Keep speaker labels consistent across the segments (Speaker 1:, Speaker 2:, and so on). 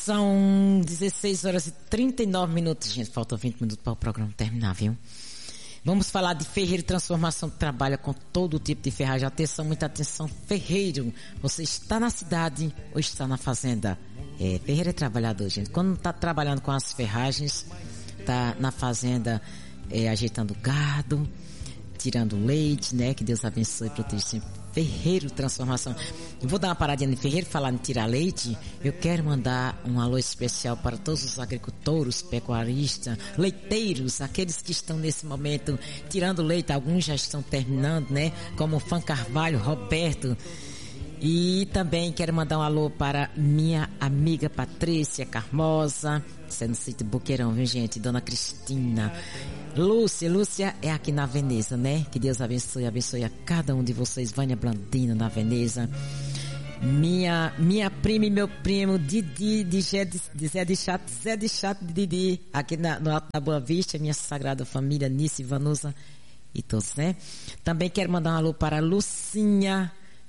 Speaker 1: São 16 horas e 39 minutos. Gente, faltam 20 minutos para o programa terminar, viu? Vamos falar de Ferreiro Transformação, que trabalha com todo tipo de ferragem. Atenção, muita atenção. Ferreiro, você está na cidade ou está na fazenda? Ferreiro é trabalhador, gente. Quando está trabalhando com as ferragens, está na fazenda ajeitando gado, tirando leite, né? Que Deus abençoe e proteja sempre. Ferreiro Transformação. Eu vou dar uma paradinha no Ferreiro, falar em tirar leite. Eu quero mandar um alô especial para todos os agricultores, pecuaristas, leiteiros, aqueles que estão nesse momento tirando leite. Alguns já estão terminando, né? Como o Fã Carvalho, Roberto. E também quero mandar um alô para minha amiga Patrícia Carmosa, isso é no sítio Boqueirão, viu, gente? Dona Cristina. Lúcia é aqui na Veneza, né? Que Deus abençoe a cada um de vocês. Vânia Blandina na Veneza. Minha prima e meu primo Didi, Zé de Chato, Didi, aqui no Alto da Boa Vista, minha sagrada família, Nice, Vanusa e todos, né? Também quero mandar um alô para Lucinha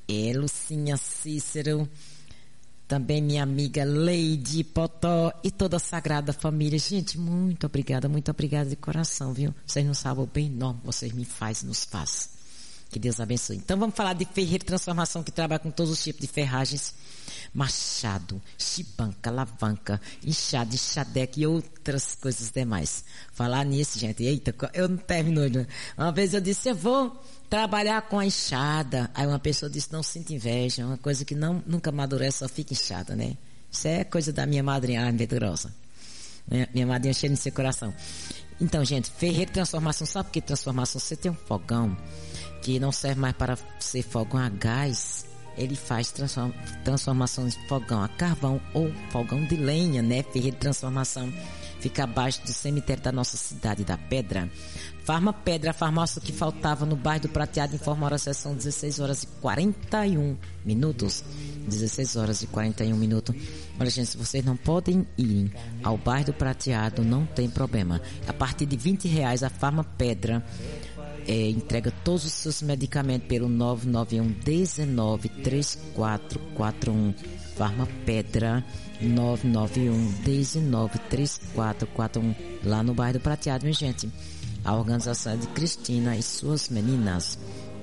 Speaker 1: Cícero, também minha amiga Leide Potó e toda a Sagrada Família. Gente, muito obrigada de coração, viu? Vocês não sabem o bem enorme que vocês nos fazem. Que Deus abençoe. Então vamos falar de Ferreiro Transformação, que trabalha com todos os tipos de ferragens. Machado, chibanca, alavanca, enxada, enxadeque e outras coisas demais. Falar nisso, gente, eita, eu não termino. Uma vez eu disse, eu vou trabalhar com a enxada. Aí uma pessoa disse, não sinta inveja, é uma coisa que nunca amadurece, só fica inchada, né? Isso é coisa da minha madrinha, venturosa. Minha madrinha cheia no seu coração. Então, gente, Ferreiro Transformação, sabe o que é transformação? Você tem um fogão que não serve mais para ser fogão a gás, ele faz transformação de fogão a carvão ou fogão de lenha, né? Ferreiro Transformação fica abaixo do cemitério da nossa cidade da Pedra. Farma Pedra, a farmácia que faltava no bairro do Prateado, informa a hora, são 16 horas e 41 minutos. 16 horas e 41 minutos. Olha, gente, se vocês não podem ir ao bairro do Prateado, não tem problema. A partir de R$20, a Farma Pedra entrega todos os seus medicamentos pelo 991 19 3441. Farma Pedra 991 19 3441, lá no bairro do Prateado, minha gente. A organização é de Cristina e suas meninas.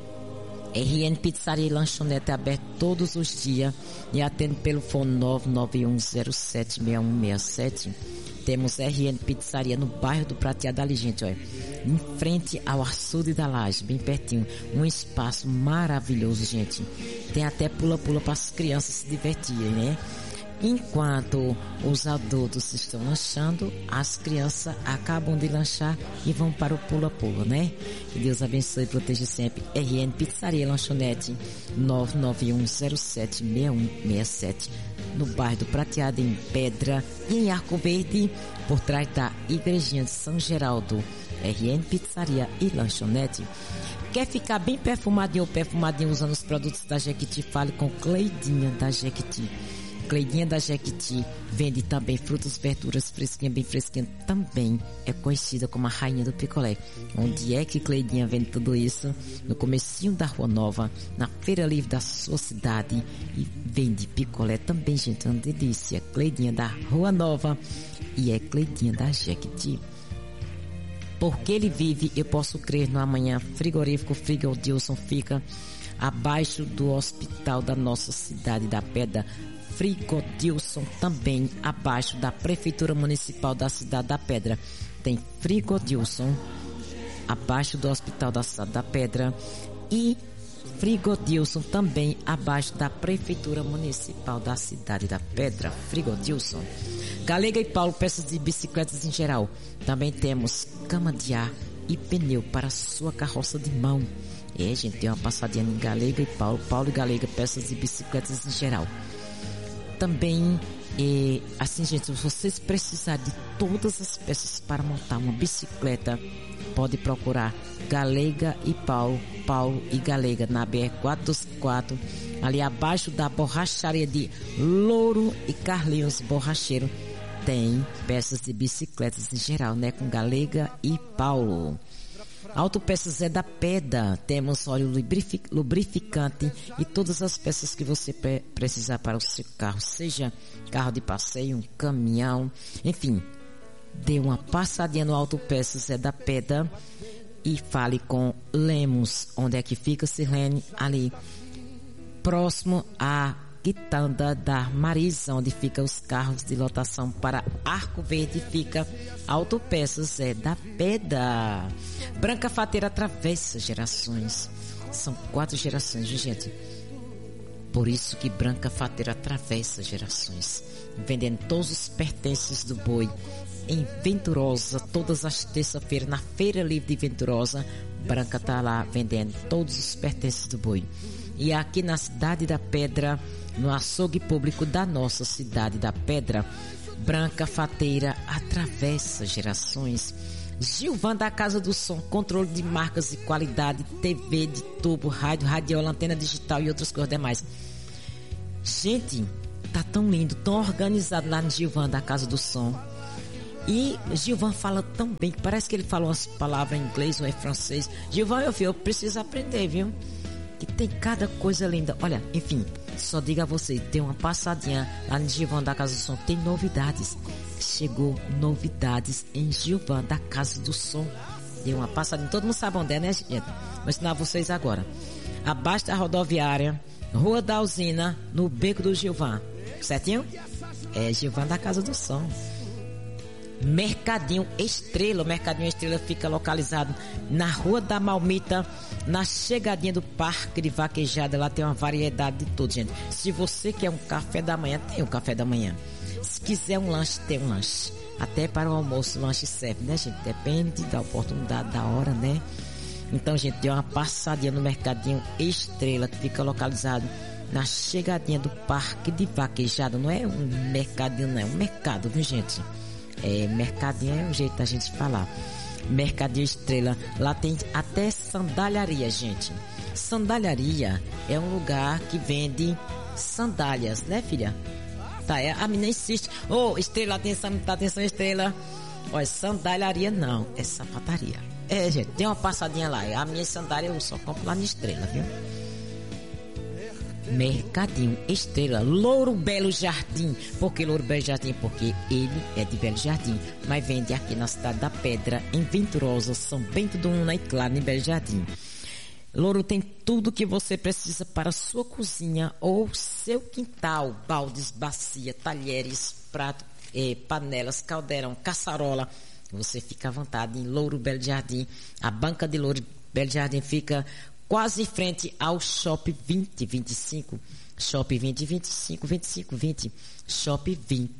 Speaker 1: RN Pizzaria e Lanchonete é aberto todos os dias e atende pelo fone 991076167. Temos RN Pizzaria no bairro do Prateado, ali, gente, olha, em frente ao açude da Laje, bem pertinho. Um espaço maravilhoso, gente. Tem até pula-pula para as crianças se divertirem, né? Enquanto os adultos estão lanchando, as crianças acabam de lanchar e vão para o pula-pula, né? Que Deus abençoe e proteja sempre. RN Pizzaria Lanchonete 991076167, no bairro do Prateado, em Pedra e em Arco Verde, por trás da Igrejinha de São Geraldo. RN Pizzaria e Lanchonete. Quer ficar bem perfumadinho ou perfumadinho usando os produtos da Jequiti? Fale com Cleidinha da Jequiti. Cleidinha da Jequiti vende também frutas, verduras fresquinha, bem fresquinha. Também é conhecida como a rainha do picolé. Onde é que Cleidinha vende tudo isso? No comecinho da Rua Nova, na Feira Livre da sua cidade. E vende picolé também, gente, é uma delícia. Cleidinha da Rua Nova e é Cleidinha da Jequiti. Porque ele vive, eu posso crer, no amanhã. Frigorífico Frigodilson fica abaixo do hospital da nossa cidade da Pedra. Frigodilson também abaixo da Prefeitura Municipal da cidade da Pedra. Tem Frigodilson abaixo do Hospital da cidade da Pedra e Frigodilson também abaixo da Prefeitura Municipal da cidade da Pedra. Frigodilson. Galega e Paulo, peças de bicicletas em geral. Também temos cama de ar e pneu para sua carroça de mão. Gente, tem uma passadinha em Galega e Paulo. Paulo e Galega, peças de bicicletas em geral. Também, assim, gente, se vocês precisarem de todas as peças para montar uma bicicleta, pode procurar Galega e Paulo e Galega, na BR-424, ali abaixo da borracharia de Louro e Carlinhos Borracheiro. Tem peças de bicicletas em geral, né, com Galega e Paulo. Autopeças é da Pedra. Temos óleo lubrificante e todas as peças que você precisar para o seu carro, seja carro de passeio, um caminhão, enfim. Dê uma passadinha no Autopeças é da Pedra e fale com Lemos. Onde é que fica, Sirlene? Ali, próximo à Quitanda da Marisa, onde ficam os carros de lotação para Arco Verde, fica Autopeças é da Pedra. Branca Fateira atravessa gerações. São 4 gerações, gente. Por isso que Branca Fateira atravessa gerações, vendendo todos os pertences do boi em Venturosa, todas as terças-feiras, na Feira Livre de Venturosa. Branca tá lá vendendo todos os pertences do boi. E aqui na Cidade da Pedra, no açougue público da nossa Cidade da Pedra, Branca Fateira atravessa gerações. Gilvan da Casa do Som, controle de marcas e qualidade, TV de tubo, rádio, radiola, antena digital e outras coisas demais. Gente, tá tão lindo, tão organizado lá no Gilvan da Casa do Som. E Gilvan fala tão bem, parece que ele fala umas palavras em inglês ou em francês. Gilvan, meu filho, eu preciso aprender, viu? Que tem cada coisa linda. Olha, enfim, só diga a você, dê uma passadinha lá no Gilvan da Casa do Som, tem novidades. Chegou novidades em Gilvan da Casa do Som. Dê uma passadinha, todo mundo sabe onde é, né, gente? Vou ensinar vocês agora. Abaixo da rodoviária, Rua da Usina, no Beco do Gilvan. Certinho? É Gilvan da Casa do Som. Mercadinho Estrela. O Mercadinho Estrela fica localizado na Rua da Malmita, na chegadinha do Parque de Vaquejada. Lá tem uma variedade de tudo, gente. Se você quer um café da manhã, tem um café da manhã. Se quiser um lanche, tem um lanche. Até para o almoço, o lanche serve, né, gente? Depende da oportunidade, da hora, né? Então, gente, dê uma passadinha no Mercadinho Estrela, que fica localizado na chegadinha do Parque de Vaquejada. Não é um mercadinho, não, é um mercado, viu, gente? É, mercadinho é o jeito da gente falar. Mercadinho Estrela. Lá tem até sandalharia, gente. Sandalharia é um lugar que vende sandálias, né, filha? Tá, a menina insiste. Ô, Estrela, atenção, Estrela. Olha, sandalharia não, é sapataria. É, gente, tem uma passadinha lá. A minha sandália eu só compro lá na Estrela, viu? Mercadinho Estrela, Louro Belo Jardim. Por que Louro Belo Jardim? Porque ele é de Belo Jardim, mas vende aqui na Cidade da Pedra, em Venturosa, São Bento do Una e claro, em Belo Jardim. Louro tem tudo que você precisa para a sua cozinha ou seu quintal: baldes, bacia, talheres, prato, panelas, caldeirão, caçarola. Você fica à vontade em Louro Belo Jardim. A banca de Louro Belo Jardim fica quase em frente ao Shopping 2025. Shopping 2025, 2520. Shopping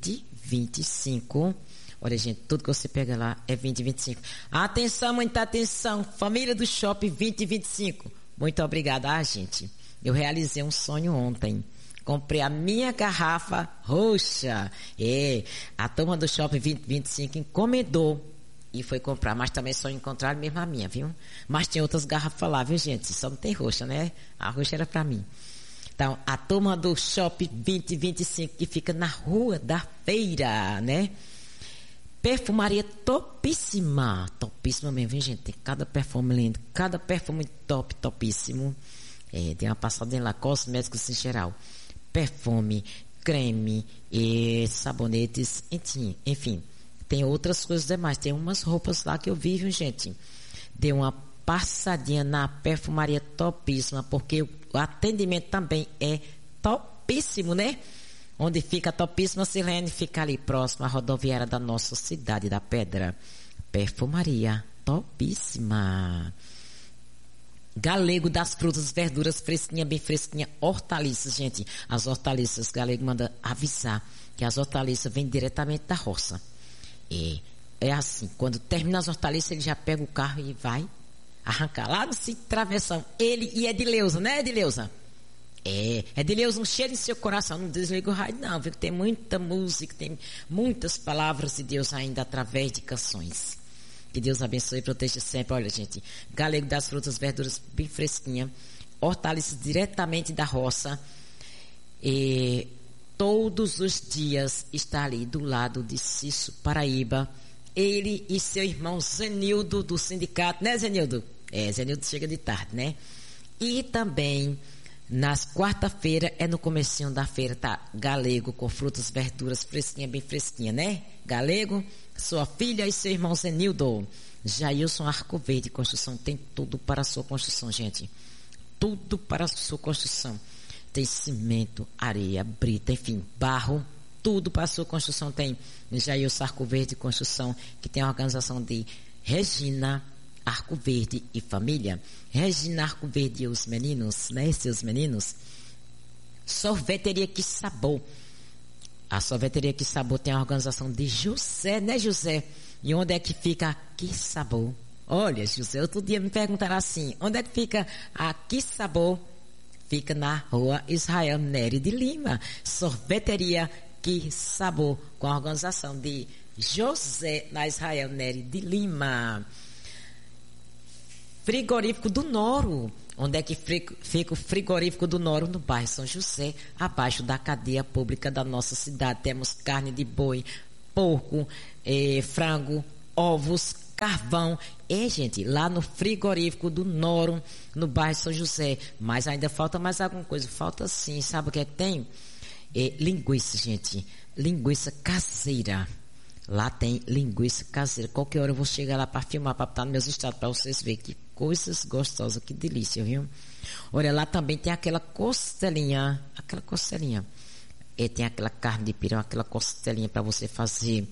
Speaker 1: 2025. Olha, gente, tudo que você pega lá é 2025. Atenção, muita atenção. Família do Shopping 2025. Muito obrigada, gente. Eu realizei um sonho ontem. Comprei a minha garrafa roxa. A turma do Shopping 2025 encomendou e foi comprar, mas também só encontraram mesmo a minha, viu? Mas tem outras garrafas lá, viu, gente? Só não tem roxa, né? A roxa era pra mim. Então, a turma do Shopping 2025, que fica na Rua da Feira, né? Perfumaria topíssima. Topíssima mesmo, viu, gente? Tem cada perfume lindo, cada perfume topíssimo. Tem uma passadinha lá, cosméticos em geral. Perfume, creme, sabonetes, enfim. Tem outras coisas demais. Tem umas roupas lá que eu vi, viu, gente? Dê uma passadinha na perfumaria topíssima, porque o atendimento também é topíssimo, né? Onde fica topíssima, Silene, fica ali próximo à rodoviária da nossa Cidade da Pedra. Perfumaria topíssima. Galego das frutas, verduras, fresquinha, bem fresquinha. Hortaliças, gente. As hortaliças, Galego manda avisar que as hortaliças vêm diretamente da roça. É assim, quando termina as hortaliças, ele já pega o carro e vai arrancar lá no travessão. Ele e Edileuza, né, Edileuza? Edileuza, um cheiro em seu coração. Não desliga o rádio, não, viu? Tem muita música, tem muitas palavras de Deus ainda através de canções. Que Deus abençoe e proteja sempre. Olha, gente, Galego das frutas, verduras bem fresquinha, hortaliças diretamente da roça. Todos os dias está ali do lado de Cício Paraíba, ele e seu irmão Zenildo do sindicato, né, Zenildo? Zenildo chega de tarde, né? E também nas quarta-feira no comecinho da feira, tá? Galego com frutas, verduras fresquinha, bem fresquinha, né? Galego, sua filha e seu irmão Zenildo. Jailson Arco Verde Construção, tem tudo para a sua construção, gente. Tudo para a sua construção. Tem cimento, areia, brita, enfim, barro, tudo para a sua construção. Tem Jailson Arco Verde Construção, que tem a organização de Regina Arco Verde e família. Regina Arco Verde e os meninos, né? Seus meninos. Sorveteria Que Sabor. A Sorveteria Que Sabor tem a organização de José, né, José? E onde é que fica Que Sabor? Olha, José, outro dia me perguntaram assim, onde é que fica a Que Sabor? Fica na rua Israel Nery de Lima. Sorveteria Que Sabor, com a organização de José na Israel Nery de Lima. Frigorífico do Noro. Onde é que fica o Frigorífico do Noro? No bairro São José, abaixo da cadeia pública da nossa cidade. Temos carne de boi, porco, frango, ovos, carvão. Gente, lá no Frigorífico do Noro, no bairro São José. Mas ainda falta mais alguma coisa. Falta sim, sabe o que é que tem? Linguiça, gente. Linguiça caseira. Lá tem linguiça caseira. Qualquer hora eu vou chegar lá para filmar, para botar nos meus estados, para vocês verem que coisas gostosas, que delícia, viu? Olha, lá também tem aquela costelinha. Tem aquela carne de pirão, aquela costelinha para você fazer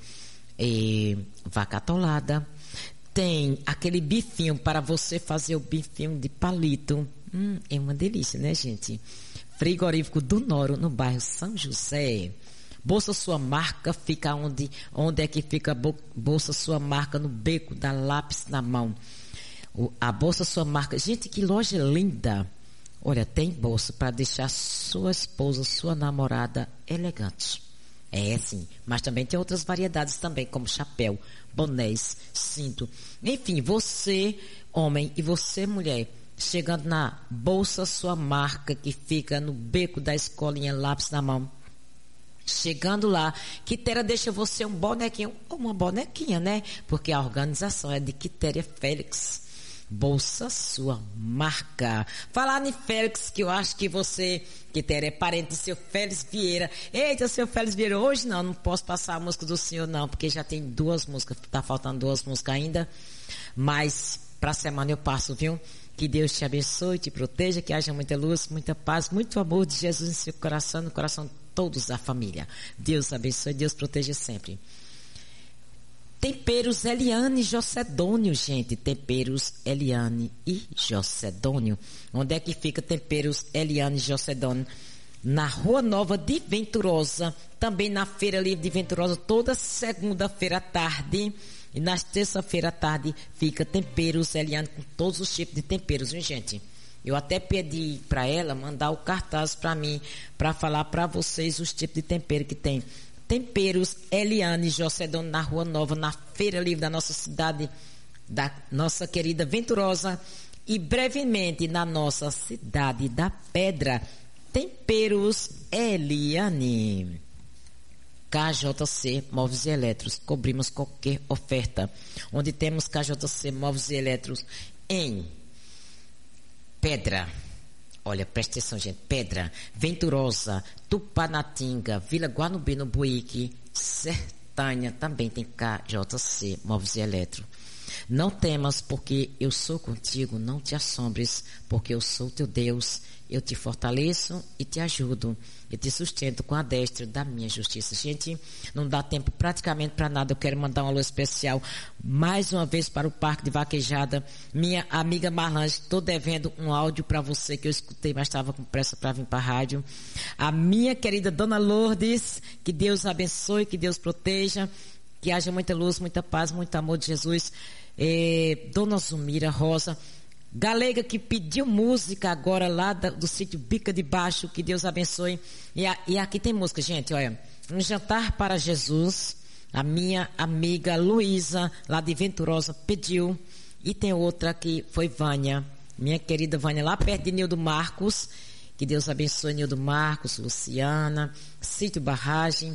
Speaker 1: vaca atolada. Tem aquele bifinho para você fazer o bifinho de palito. É uma delícia, né, gente? Frigorífico do Noro, no bairro São José. Bolsa Sua Marca fica onde é que fica a Bolsa Sua Marca? No beco da Lápis na Mão. A Bolsa Sua Marca, gente, que loja linda. Olha, tem bolsa para deixar sua esposa, sua namorada elegante. Sim, mas também tem outras variedades também, como chapéu, bonés, cinto. Enfim, você, homem, e você, mulher, chegando na Bolsa Sua Marca, que fica no beco da escolinha Lápis na Mão. Chegando lá, Quitéria deixa você um bonequinho ou uma bonequinha, né? Porque a organização é de Quitéria Félix. Bolsa Sua Marca. Falar em Félix, que eu acho que você, Quitéria, é parente do seu Félix Vieira. Eita, seu Félix Vieira, hoje não posso passar a música do senhor não, porque já tem 2 músicas, tá faltando 2 músicas ainda. Mas pra semana eu passo, viu? Que Deus te abençoe, te proteja, que haja muita luz, muita paz, muito amor de Jesus em seu coração, no coração de todos da família. Deus abençoe, Deus proteja sempre. Temperos Eliane e Jocedônio, gente. Temperos Eliane e Jocedônio. Onde é que fica Temperos Eliane e Jocedônio? Na Rua Nova de Venturosa. Também na Feira Livre de Venturosa, toda segunda-feira à tarde. E na terça-feira à tarde fica Temperos Eliane com todos os tipos de temperos, viu, gente? Eu até pedi para ela mandar o cartaz para mim, para falar para vocês os tipos de tempero que tem. Temperos Eliane Jocedônio na Rua Nova, na Feira Livre da nossa cidade, da nossa querida Venturosa, e brevemente na nossa cidade da Pedra. Temperos Eliane. KJC Móveis e Eletros, cobrimos qualquer oferta. Onde temos KJC Móveis e Eletros em Pedra. Olha, presta atenção, gente. Pedra, Venturosa, Tupanatinga, Vila Guanubino, Buíque, Sertânia, também tem KJC Móveis e Eletro. Não temas, porque eu sou contigo, não te assombres, porque eu sou teu Deus. Eu te fortaleço e te ajudo. Eu te sustento com a destra da minha justiça. Gente, não dá tempo praticamente para nada. Eu quero mandar um alô especial mais uma vez para o Parque de Vaquejada. Minha amiga Marlange, estou devendo um áudio para você que eu escutei, mas estava com pressa para vir para a rádio. A minha querida Dona Lourdes, que Deus abençoe, que Deus proteja, que haja muita luz, muita paz, muito amor de Jesus. Dona Zumira Rosa, galega, que pediu música agora lá do sítio Bica de Baixo, que Deus abençoe. E aqui tem música, gente, olha. Um Jantar para Jesus, a minha amiga Luísa, lá de Venturosa, pediu. E tem outra que foi Vânia, minha querida Vânia, lá perto de Nildo Marcos. Que Deus abençoe Nildo Marcos, Luciana, Sítio Barragem,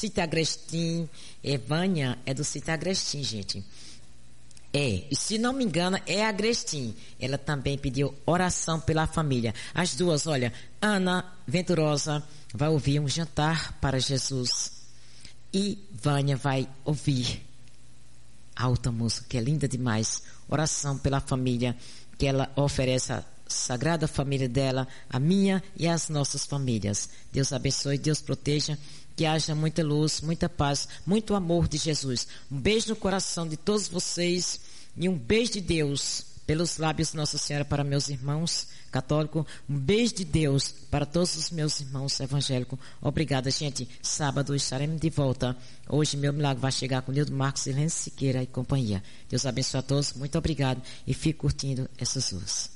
Speaker 1: Sítio Agrestim. Vânia é do Sítio Agrestim, gente. E se não me engano, é Agrestim. Ela também pediu oração pela família. As duas, olha, Ana Venturosa vai ouvir um jantar para Jesus. E Vânia vai ouvir a outra música, que é linda demais. Oração pela família, que ela oferece a sagrada família dela, a minha e as nossas famílias. Deus abençoe, Deus proteja, que haja muita luz, muita paz, muito amor de Jesus. Um beijo no coração de todos vocês e um beijo de Deus pelos lábios de Nossa Senhora para meus irmãos católicos. Um beijo de Deus para todos os meus irmãos evangélicos. Obrigada, gente. Sábado estaremos de volta. Hoje meu milagre vai chegar com Nildo Marcos, Silêncio Siqueira e companhia. Deus abençoe a todos. Muito obrigado e fique curtindo essas ruas.